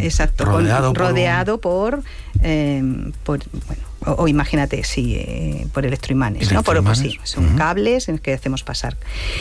Exacto, rodeado por o imagínate, por electroimanes, ¿no? Sí, son cables en los que hacemos pasar.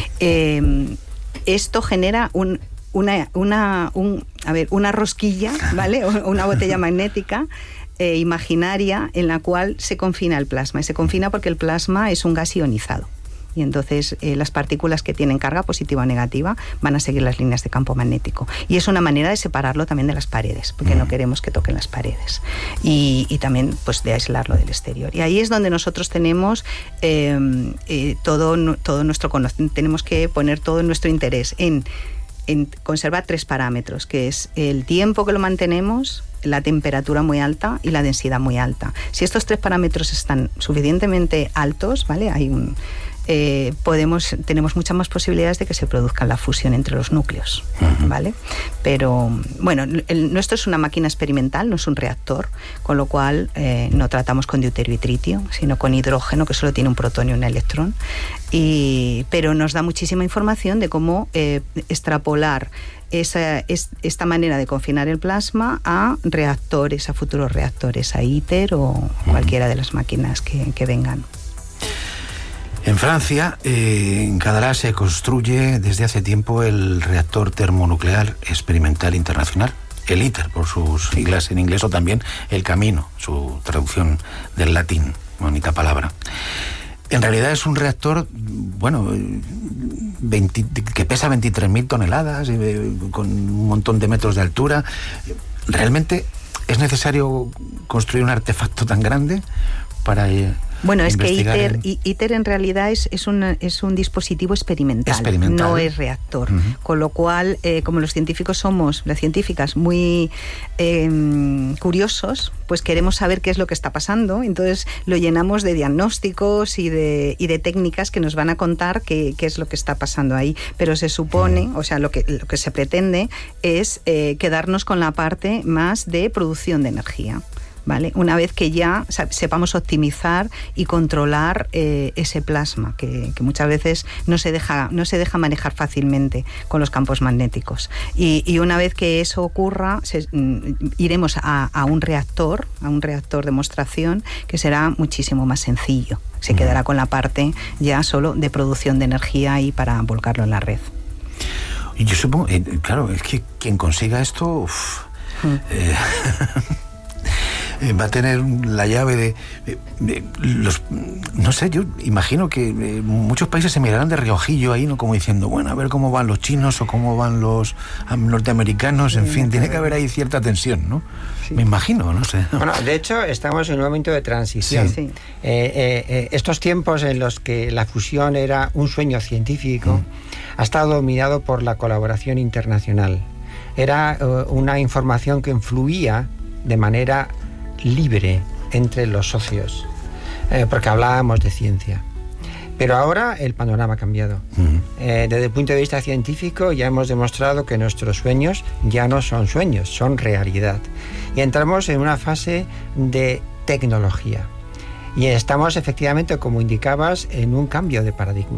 Esto genera una rosquilla, ¿vale? Una botella magnética imaginaria en la cual se confina el plasma. Y se confina porque el plasma es un gas ionizado. Y entonces las partículas que tienen carga positiva o negativa van a seguir las líneas de campo magnético. Y es una manera de separarlo también de las paredes, porque no queremos que toquen las paredes. Y también pues de aislarlo del exterior. Y ahí es donde nosotros tenemos todo nuestro conocimiento, tenemos que poner todo nuestro interés en conservar 3 parámetros, que es el tiempo que lo mantenemos, la temperatura muy alta y la densidad muy alta. Si estos 3 parámetros están suficientemente altos, ¿vale? Tenemos muchas más posibilidades de que se produzca la fusión entre los núcleos, ¿vale? Pero, bueno, nuestro es una máquina experimental, no es un reactor, con lo cual no tratamos con deuterio y tritio, sino con hidrógeno, que solo tiene un protón y un electrón, pero nos da muchísima información de cómo extrapolar esta manera de confinar el plasma a reactores, a futuros reactores, a ITER o cualquiera de las máquinas que vengan. En Francia, en Cadarache, se construye desde hace tiempo el reactor termonuclear experimental internacional, el ITER, por sus siglas en inglés, o también el Camino, su traducción del latín, bonita palabra. En realidad es un reactor, que pesa 23.000 toneladas, con un montón de metros de altura. ¿Realmente es necesario construir un artefacto tan grande para es que ITER en realidad es un dispositivo experimental, no es reactor. Con lo cual, como los científicos las científicas, muy curiosos, pues queremos saber qué es lo que está pasando. Entonces lo llenamos de diagnósticos y de técnicas que nos van a contar qué es lo que está pasando ahí. Pero se supone, lo que se pretende es quedarnos con la parte más de producción de energía, ¿vale? Una vez que ya sepamos optimizar y controlar ese plasma, que muchas veces no se deja manejar fácilmente con los campos magnéticos. Y una vez que eso ocurra, iremos a un reactor de demostración, que será muchísimo más sencillo. Se quedará con la parte ya solo de producción de energía y para volcarlo en la red. Y yo supongo, claro, es que quien consiga esto... va a tener la llave de los... No sé, yo imagino que muchos países se mirarán de reojillo ahí, ¿no? Como diciendo, bueno, a ver cómo van los chinos o cómo van los norteamericanos, en fin, tiene que haber ahí cierta tensión, ¿no? Sí. Me imagino, no sé. Bueno, de hecho, estamos en un momento de transición. Sí. Estos tiempos en los que la fusión era un sueño científico ha estado dominado por la colaboración internacional. Era una información que fluía de manera libre entre los socios, porque hablábamos de ciencia. Pero ahora el panorama ha cambiado. Desde el punto de vista científico ya hemos demostrado que nuestros sueños ya no son sueños, son realidad. Y entramos en una fase de tecnología. Y estamos efectivamente, como indicabas, en un cambio de paradigma.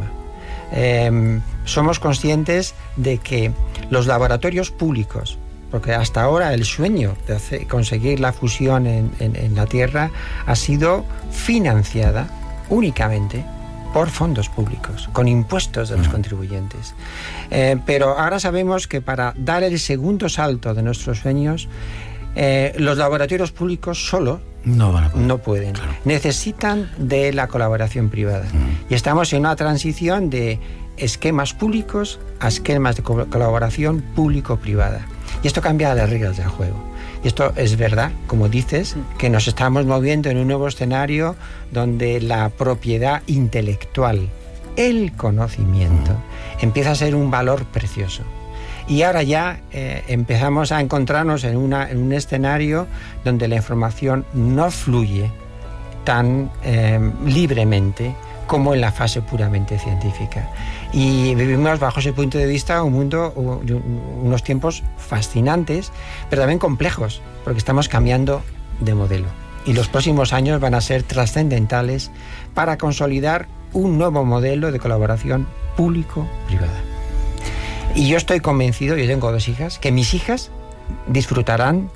Somos conscientes de que los laboratorios públicos, porque hasta ahora el sueño de conseguir la fusión en la Tierra ha sido financiada únicamente por fondos públicos, con impuestos de los contribuyentes. Pero ahora sabemos que para dar el segundo salto de nuestros sueños, los laboratorios públicos solo no pueden. Claro. Necesitan de la colaboración privada. Y estamos en una transición de esquemas públicos a esquemas de colaboración público-privada. Y esto cambia las reglas del juego. Y esto es verdad, como dices, que nos estamos moviendo en un nuevo escenario donde la propiedad intelectual, el conocimiento, empieza a ser un valor precioso. Y ahora ya empezamos a encontrarnos en un escenario donde la información no fluye tan libremente como en la fase puramente científica. Y vivimos, bajo ese punto de vista, unos tiempos fascinantes, pero también complejos, porque estamos cambiando de modelo. Y los próximos años van a ser trascendentales para consolidar un nuevo modelo de colaboración público-privada. Y yo estoy convencido, yo tengo 2 hijas, que mis hijas disfrutarán